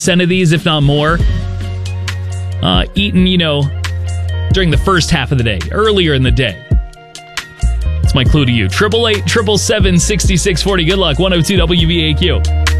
of these, if not more, eaten, during the first half of the day, earlier in the day. That's my clue to you. 888-777-6640. Good luck. 102 WBAQ.